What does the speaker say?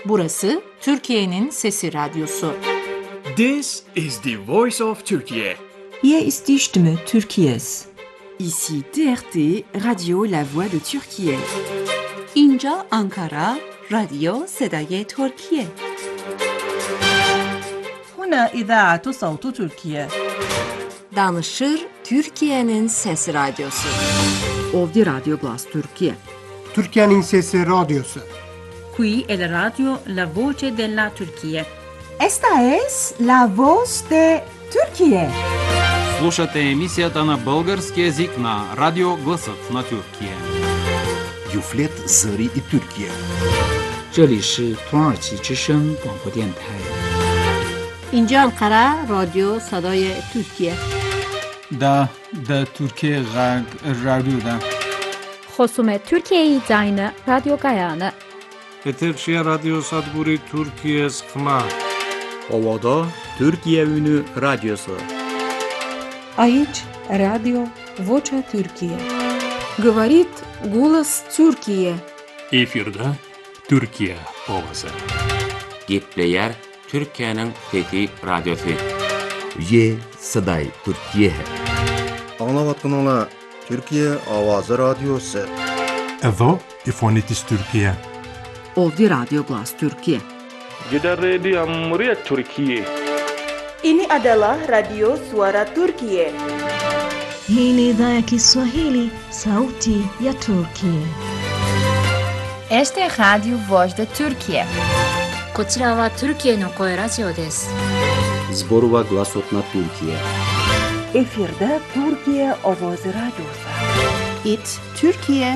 Burası Türkiye'nin Sesi Radyosu. This is the voice of Turkey. Hier ist die Stimme Türkiye's. Ici TRT, Radio La Voix de Türkiye. اینجا آنکارا، رادیو صدای ترکیه. هنا إذاعة صوت تركيا. Danışır Türkiye'nin Sesi Radyosu. Ovdje Radio Glas Türkiye. Türkiye'nin Sesi Radyosu. Qui è la radio La Voce della Turchia. Esta es La Voz de Turquie. Слушате емисията на български език на Радио Гласът на Türkiye. Юфлет Зări и Türkiye. 这里是土耳其之声广播电台。 اینجا انقره رادیو صدای ترکیه. دا ترکیه رادیو خصوم Türkiye Zayne Radyo Gayane. Eterşehir Radyo Sadguri Türkiye Skma. Ovada Türkiye Ünü Radyosu. Aici Radio Vocea Türkiye. Говорит голос Türkiye. Efirde Türkiye ovası. Gepleyer Türkiye'nin Fethi Radyosu. Ye Saday Türkiye. Anlavatkanlar Türkiye Avazı Radyosu. Evo İfonitis Türkiye. Ovdje Radio Glas Türkiye. Gider Radio Muria Türkiye. Ini adalah Radio Suara Turkiye. Hii ni idhaa ya Kiswahili, sauti ya Turkiye. Este Radio Voz de Turkiye. こちらはトルキエの声ラジオです。 Zborova Glasot na Türkiye. Efirde Türkiye Ovoz Radyosu. İt Türkiye